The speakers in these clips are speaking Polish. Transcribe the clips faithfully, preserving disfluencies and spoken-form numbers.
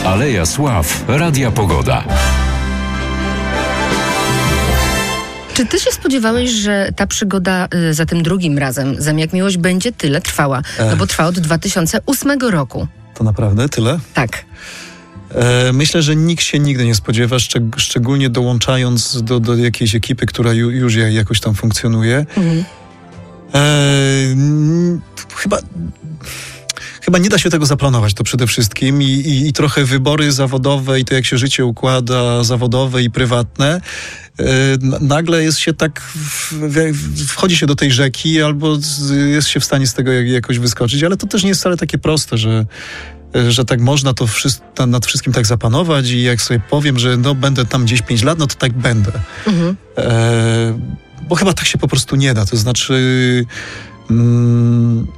Aleja Sław, Radia Pogoda. Czy ty się spodziewałeś, że ta przygoda y, za tym drugim razem, Zem jak miłość, będzie tyle trwała? Ech. No bo trwa od dwa tysiące ósmego roku. To naprawdę tyle? Tak. E, myślę, że nikt się nigdy nie spodziewa, szczeg- szczególnie dołączając do, do jakiejś ekipy, która ju, już jakoś tam funkcjonuje. Mhm. E, n- chyba... Chyba nie da się tego zaplanować, to przede wszystkim i, i, i trochę wybory zawodowe i to, jak się życie układa, zawodowe i prywatne, yy, nagle jest się tak, w, w, wchodzi się do tej rzeki albo z, jest się w stanie z tego jak, jakoś wyskoczyć, ale to też nie jest wcale takie proste, że że tak można to wszystko, nad wszystkim tak zapanować i jak sobie powiem, że no będę tam gdzieś pięć lat, no to tak będę. Mhm. E, bo chyba tak się po prostu nie da, to znaczy... Mm,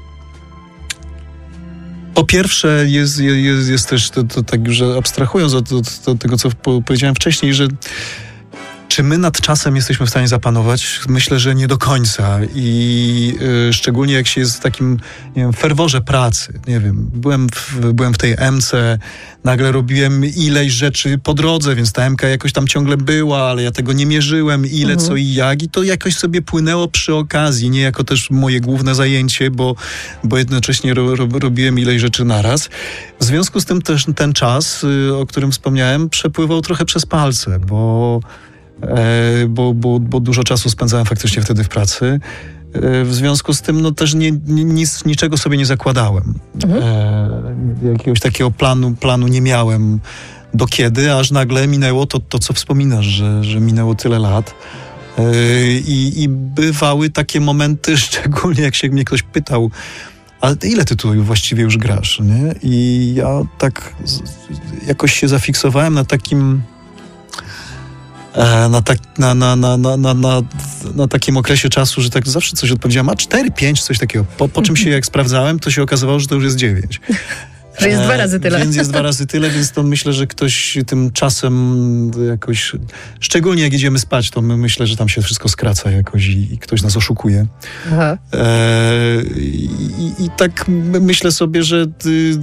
Po pierwsze jest, jest, jest też, to, to tak już abstrahując od, od, od tego, co powiedziałem wcześniej, że czy my nad czasem jesteśmy w stanie zapanować? Myślę, że nie do końca i y, szczególnie jak się jest w takim, nie wiem, ferworze pracy. Nie wiem, byłem w, byłem w tej emce, nagle robiłem ileś rzeczy po drodze, więc ta emka jakoś tam ciągle była, ale ja tego nie mierzyłem, ile, mhm. co i jak i to jakoś sobie płynęło przy okazji, nie jako też moje główne zajęcie, bo, bo jednocześnie ro, ro, robiłem ileś rzeczy naraz. W związku z tym też ten czas, y, o którym wspomniałem, przepływał trochę przez palce, bo E, bo, bo, bo dużo czasu spędzałem faktycznie wtedy w pracy. E, w związku z tym no też nie, nic, niczego sobie nie zakładałem. Mhm. E, jakiegoś takiego planu, planu nie miałem do kiedy, aż nagle minęło to, to co wspominasz, że, że minęło tyle lat. E, i, I bywały takie momenty, szczególnie jak się mnie ktoś pytał, ale ile ty tu właściwie już grasz, nie? I ja tak z, jakoś się zafiksowałem na takim Na, tak, na, na, na, na, na, na, na takim okresie czasu, że tak zawsze coś odpowiedziałem, a cztery, pięć, coś takiego. Po, po czym się jak sprawdzałem, to się okazywało, że to już jest dziewięć. Że jest dwa razy tyle. Więc jest dwa razy tyle, więc to myślę, że ktoś tym czasem jakoś, szczególnie jak idziemy spać, to my myślę, że tam się wszystko skraca jakoś i, i ktoś nas oszukuje. Aha. E, i, I tak myślę sobie, że y,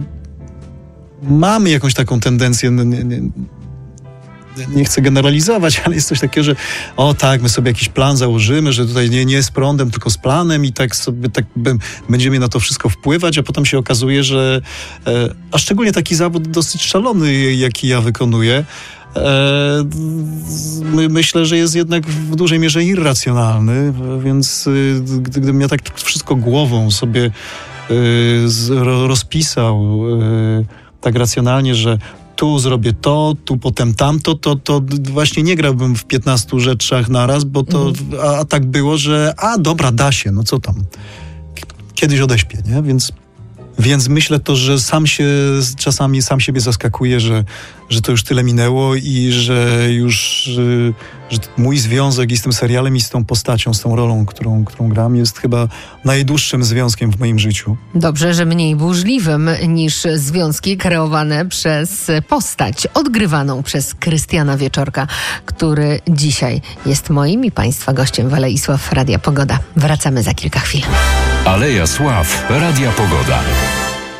mamy jakąś taką tendencję, nie, nie, nie chcę generalizować, ale jest coś takiego, że o tak, my sobie jakiś plan założymy, że tutaj nie, nie z prądem, tylko z planem i tak sobie tak b- będziemy na to wszystko wpływać, a potem się okazuje, że e, a szczególnie taki zawód dosyć szalony, jaki ja wykonuję, e, my, myślę, że jest jednak w dużej mierze irracjonalny, więc y, gdybym ja tak wszystko głową sobie y, z, ro, rozpisał y, tak racjonalnie, że tu zrobię to, tu potem tamto, to, to właśnie nie grałbym w piętnastu rzeczach naraz, bo to, a, a tak było, że a dobra, da się, no co tam. Kiedyś odeśpię, nie? Więc, więc myślę to, że sam się, czasami sam siebie zaskakuję, że, że to już tyle minęło i że już, że, że mój związek i z tym serialem i z tą postacią, z tą rolą, którą, którą gram, jest chyba najdłuższym związkiem w moim życiu. Dobrze, że mniej burzliwym niż związki kreowane przez postać odgrywaną przez Krystiana Wieczorka, który dzisiaj jest moim i Państwa gościem w Alei Sław Radia Pogoda. Wracamy za kilka chwil. Aleja Sław, Radia Pogoda.